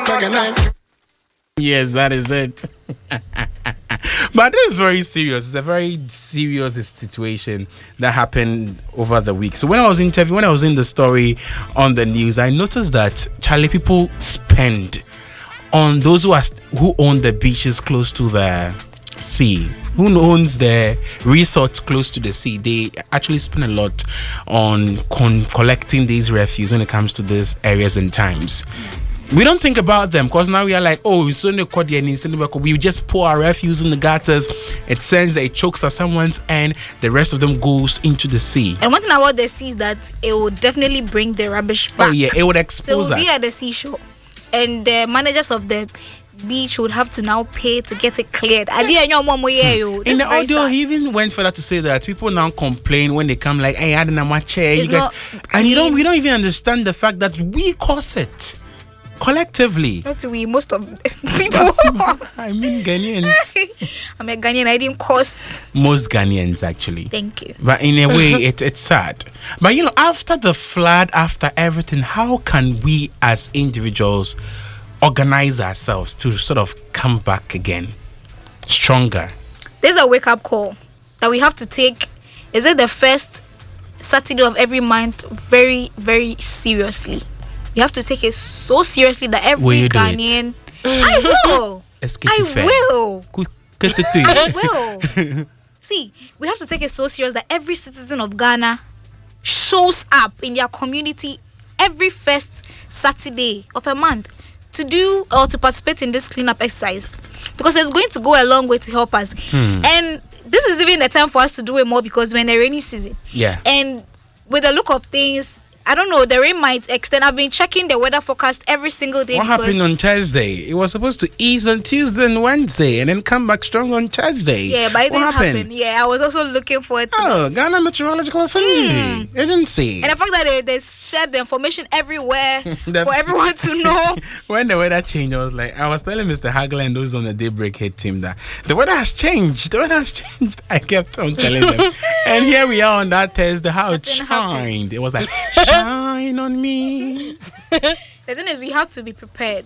Yes, that is it. But this is very serious. It's a very serious situation that happened over the week. So when I was in the story on the news, I noticed that Charlie, people spend on those who own the beaches close to the sea, who owns the resort close to the sea. They actually spend a lot on collecting these refuse when it comes to these areas and times. We don't think about them because now we are like, oh, we just pour our refuse in the gutters. It sends that it chokes at someone's and the rest of them goes into the sea. And one thing about the sea is that it will definitely bring the rubbish back. Oh yeah, it would expose so us. So we are the seashore, and the managers of the beach would have to now pay to get it cleared. In the audio, he even went further to say that people now complain when they come like, hey, I don't know my chair, you guys, and we don't even understand the fact that we cause it. Collectively. Not we, most of people. I mean Ghanaians. I'm a Ghanaian, I didn't cause. Most Ghanaians actually. Thank you. But in a way, it's sad. But after the flood, after everything, how can we as individuals organize ourselves to sort of come back again stronger? There's a wake-up call that we have to take. Is it the first Saturday of every month? Very, very seriously. You have to take it so seriously that every Ghanaian... I will. I will. See, we have to take it so serious that every citizen of Ghana shows up in their community every first Saturday of a month to do or to participate in this cleanup exercise, because it's going to go a long way to help us. And this is even the time for us to do it more because we're in the rainy season. Yeah. And with the look of things, I don't know, the rain might extend. I've been checking the weather forecast every single day. What happened on Thursday? It was supposed to ease on Tuesday and Wednesday and then come back strong on Thursday. Yeah, but it didn't happen. Yeah, I was also looking forward to Ghana Meteorological Agency. And the fact that they shared the information everywhere for everyone to know. When the weather changed, I was telling Mr. Hagler and those on the Daybreak Hit team that the weather has changed. I kept on telling them. And here we are on that Thursday, how it shined. It was like, shine on me. The thing is, we have to be prepared.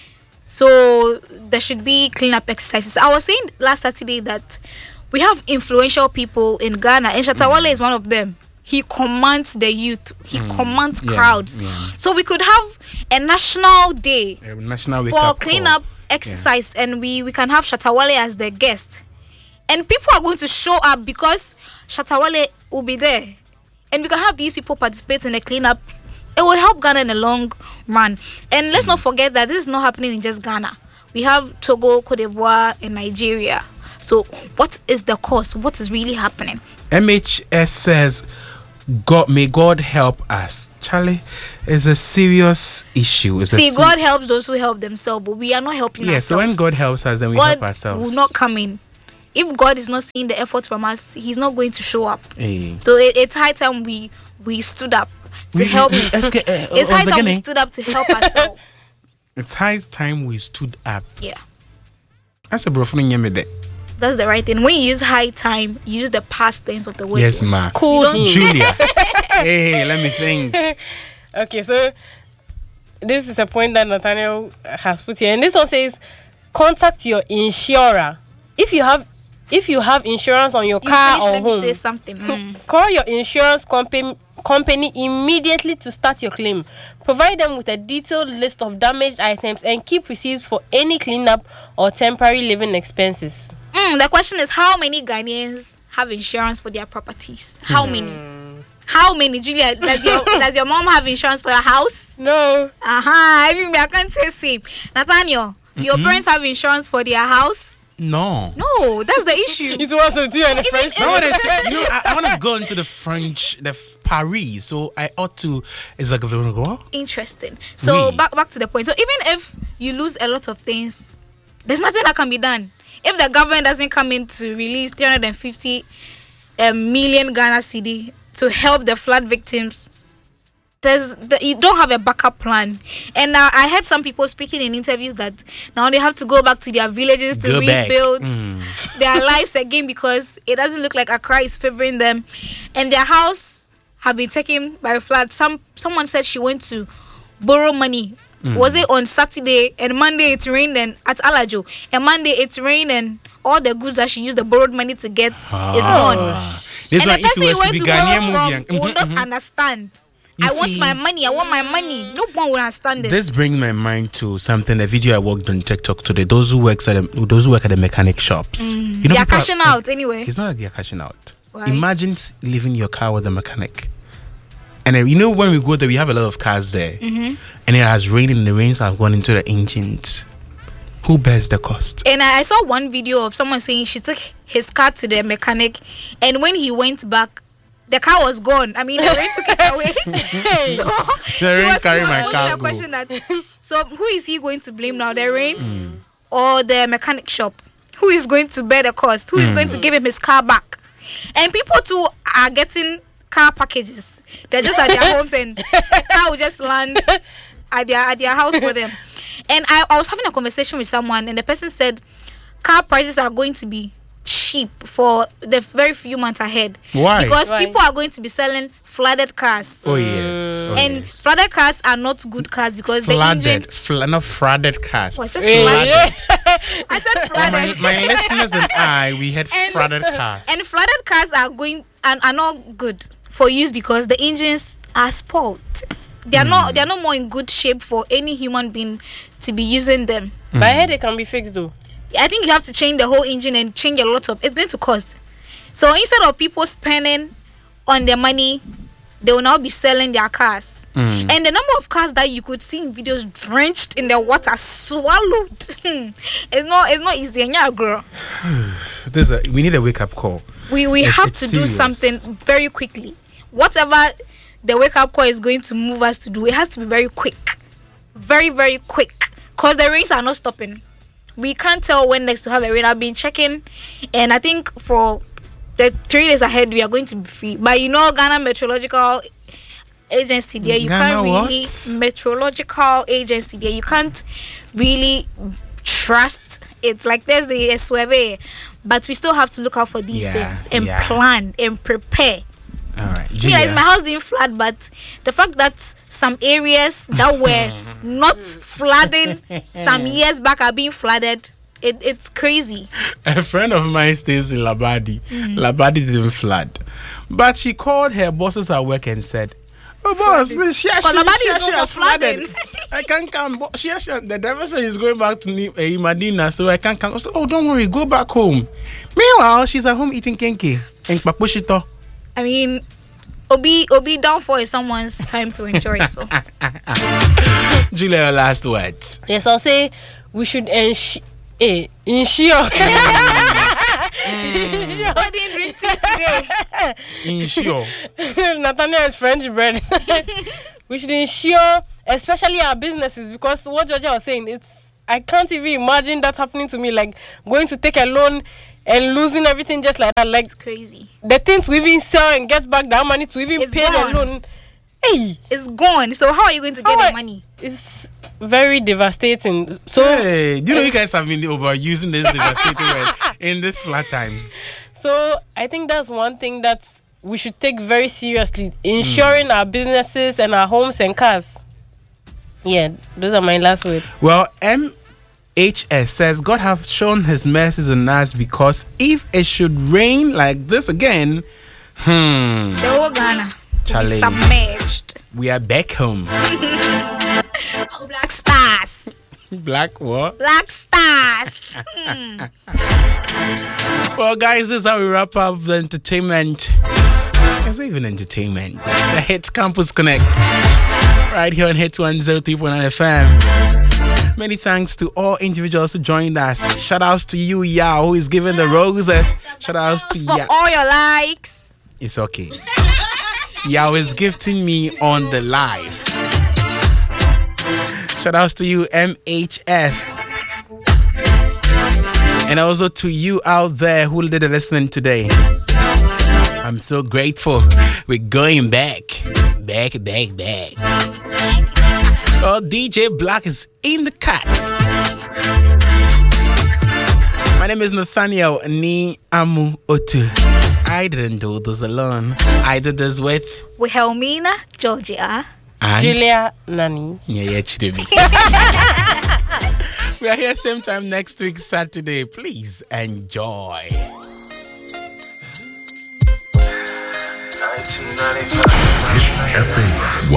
So there should be cleanup exercises. I was saying last Saturday that we have influential people in Ghana, and Shatta Wale is one of them. He commands the youth. He commands crowds. Yeah. So we could have a national day for cleanup exercise, and we can have Shatta Wale as the guest. And people are going to show up because Shatta Wale will be there. And we can have these people participate in the cleanup. It will help Ghana in the long run. And let's not forget that this is not happening in just Ghana. We have Togo, Cote d'Ivoire, and Nigeria. So what is the cause? What is really happening? MHS says, may God help us. Charlie, it's a serious issue. God helps those who help themselves, but we are not helping ourselves. So when God helps us, then we help ourselves. God will not come in. If God is not seeing the effort from us, He's not going to show up. Hey. So it's high time we stood up to help. It's high time we stood up to help ourselves. It's high time we stood up. Yeah. That's a brofning. That's the right thing. When you use high time, you use the past tense of the word. Yes, ma. Cool. Julia. Hey, let me think. Okay, so this is a point that Nathaniel has put here. And this one says, contact your insurer. If you have insurance on your car or home, say something. Call your insurance company immediately to start your claim. Provide them with a detailed list of damaged items and keep receipts for any cleanup or temporary living expenses. The question is, how many Ghanaians have insurance for their properties? How many? How many, Julia? Does your mom have insurance for your house? No. I can't say same. Nathaniel, your parents have insurance for their house? No, that's the issue. It was a deal in the French. I want to go into the Paris, so I ought to. Is like interesting. So back to the point. So even if you lose a lot of things, there's nothing that can be done. If the government doesn't come in to release 350 million Ghana cedi to help the flood victims, you don't have a backup plan. And I heard some people speaking in interviews that now they have to go back to their villages to rebuild their lives again because it doesn't look like Accra is favoring them, and their house have been taken by a flood. Someone said she went to borrow money Was it on Saturday and Monday it rained and at Alajo, and Monday it's rained and all the goods that she used the borrowed money to get is gone. This And one, the if person it you was to went be to borrow Ghanaian from movie, will not understand. You I want see, my money. I want my money. No one will understand this. This brings my mind to something. A video I worked on TikTok today. Those who work at the mechanic shops. You know, They are people cashing out anyway. It's not like they're cashing out. Why? Imagine leaving your car with a mechanic. And then, you know, when we go there, we have a lot of cars there. And it has rained and the rains have gone into the engines. Who bears the cost? And I saw one video of someone saying she took his car to the mechanic, and when he went back, the car was gone. I mean, the rain took it away. So The rain he was carried my posing cargo. the question that, so who is he going to blame now, the rain or the mechanic shop? Who is going to bear the cost? Who is going to give him his car back? And people too are getting car packages. They're just at their homes, and the car will just land at their house for them. And I was having a conversation with someone, and the person said car prices are going to be cheap for the very few months ahead. Why? Because Why? people are going to be selling flooded cars. Oh, yes. Oh, And yes. flooded cars are not good cars because the engine. Not flooded cars. Oh, I said Hey. flooded. I said my, flooded. my listeners and I, we had And- flooded cars. And flooded cars are going and are not good for use because the engines are spoiled. They are not more in good shape for any human being to be using them. But I heard it can be fixed though. I think you have to change the whole engine and change a lot of. It's going to cost. So instead of people spending on their money, they will now be selling their cars. And the number of cars that you could see in videos drenched in the water, swallowed. it's not easy. And yeah, girl, We need a wake up call. we It's- have it's to do serious. something very quickly. Whatever the wake up call is going to move us to do, it has to be very quick, very very quick, because the rains are not stopping. We can't tell when next to have a rain. I've been checking, and I think for the 3 days ahead we are going to be free. But you know, Ghana Meteorological Agency there, you Ghana can't really what? meteorological agency there. You can't really trust. It's like there's the SWB, but we still have to look out for these Yeah, things and yeah. plan and prepare. All right. Me, like, my house didn't flood, but the fact that some areas that were not flooding some years back are being flooded, it's crazy. A friend of mine stays in Labadi. Labadi didn't flood. But she called her bosses at work and said, "Oh, boss, she Labadi is known has for flooding." flooded. I can't come. The driver said he's going back to Medina, so I can't come." I said, "Oh, don't worry, go back home." Meanwhile, she's at home eating kenke and papushito. I mean, Obi downfall is someone's time to enjoy. So Julia, your last words. Yes, I'll say we should ensure. I didn't drink tea today. Ensure. Nathaniel is French bread. We should ensure, especially our businesses, because what Georgia was saying, I can't even imagine that happening to me. Like going to take a loan and losing everything just like that. Like It's crazy. the thing to even sell and get back that money to even It's pay gone. the loan. Hey, It's gone. So how are you going to get the money? It's very devastating. So Hey, do you know you guys have been overusing this devastating word in these flat times? So I think that's one thing that we should take very seriously, ensuring our businesses and our homes and cars. Yeah, those are my last words. Well, MHS says God have shown his mercies on us, because if it should rain like this again, The whole Ghana will be Charlie. submerged. we are back home. Oh, Black Stars. Black what? Black Stars. Well, guys, this is how we wrap up the entertainment. It's even entertainment. The Hits Campus Connect. Right here on Hits 103.9 FM. Many thanks to all individuals who joined us. Shout outs to you, Yao, who is giving the roses. Shout outs to For Yao. all your likes. It's okay. Yao is gifting me on the live. Shout outs to you, MHS. And also to you out there who did the listening today. I'm so grateful. We're going back. Back. Oh, DJ Black is in the cut. My name is Nathaniel Ni Amu Otu. I didn't do this alone. I did this with With Helmina, Georgia. And Julia Nani. yeah, Chidebi. We are here same time next week, Saturday. Please enjoy. 1995. It's FM